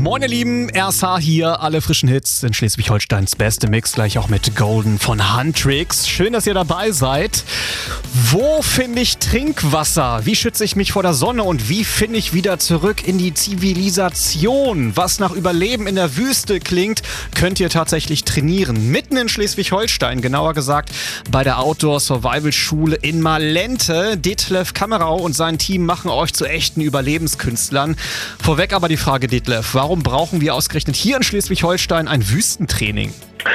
Moin ihr Lieben, RSH hier, alle frischen Hits in Schleswig-Holsteins beste Mix, gleich auch mit Golden von Huntrix. Schön, dass ihr dabei seid. Wo finde ich Trinkwasser? Wie schütze ich mich vor der Sonne und wie finde ich wieder zurück in die Zivilisation? Was nach Überleben in der Wüste klingt, könnt ihr tatsächlich trainieren. Mitten in Schleswig-Holstein, genauer gesagt bei der Outdoor-Survival-Schule in Malente. Detlef Kammerau und sein Team machen euch zu echten Überlebenskünstlern. Vorweg aber die Frage, Detlef, warum brauchen wir ausgerechnet hier in Schleswig-Holstein ein Wüstentraining?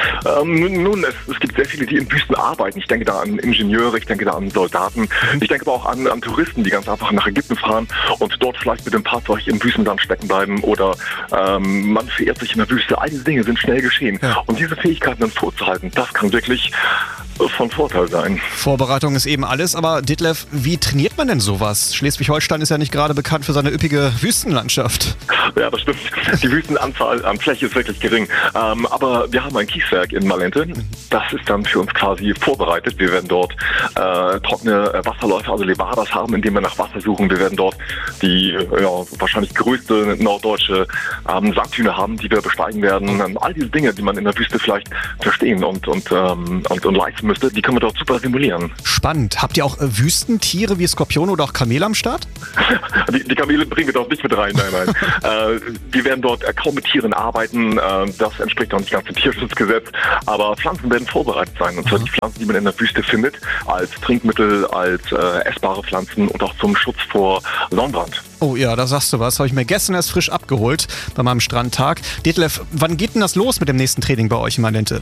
Es gibt sehr viele, die in Wüsten arbeiten. Ich denke da an Ingenieure, ich denke da an Soldaten. Ich denke aber auch an Touristen, die ganz einfach nach Ägypten fahren und dort vielleicht mit dem Fahrzeug im Wüstenland stecken bleiben oder man verirrt sich in der Wüste. All diese Dinge sind schnell geschehen. Ja. Und diese Fähigkeiten dann vorzuhalten, das kann wirklich von Vorteil sein. Vorbereitung ist eben alles, aber Detlef, wie trainiert man denn sowas? Schleswig-Holstein ist ja nicht gerade bekannt für seine üppige Wüstenlandschaft. Ja, das stimmt. Die Wüstenanzahl an Fläche ist wirklich gering. Aber wir haben ein Kieswerk in Malente. Das ist dann für uns quasi vorbereitet. Wir werden dort trockene Wasserläufe, also Levadas haben, indem wir nach Wasser suchen. Wir werden dort die wahrscheinlich größte norddeutsche Sandhühne haben, die wir besteigen werden. All diese Dinge, die man in der Wüste vielleicht verstehen und leisten müsste, die können wir dort super simulieren. Spannend. Habt ihr auch Wüstentiere wie Skorpione oder auch Kamele am Start? Die Kamele bringen wir dort nicht mit rein, nein. Wir werden dort kaum mit Tieren arbeiten. Das entspricht auch nicht ganz dem Tierschutzgesetz. Aber Pflanzen werden vorbereitet sein. Und zwar die Pflanzen, die man in der Wüste findet, als Trinkmittel, als essbare Pflanzen und auch zum Schutz vor Sonnenbrand. Oh ja, da sagst du was. Habe ich mir gestern erst frisch abgeholt bei meinem Strandtag. Detlef, wann geht denn das los mit dem nächsten Training bei euch in Malente?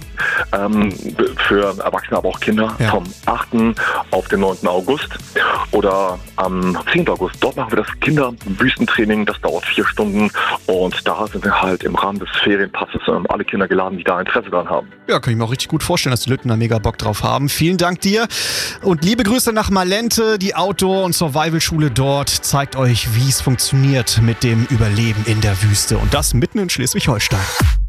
Für Erwachsene, aber auch Kinder vom 8. auf den 9. August oder am 10. August. Dort machen wir das Kinderwüstentraining. Das dauert 4 Stunden und da sind wir halt im Rahmen des Ferienpasses alle Kinder geladen, die da Interesse daran haben. Ja, kann ich mir auch richtig gut vorstellen, dass die Lütten da mega Bock drauf haben. Vielen Dank dir und liebe Grüße nach Malente. Die Outdoor- und Survival-Schule dort zeigt euch, wie es funktioniert mit dem Überleben in der Wüste und das mitten in Schleswig-Holstein.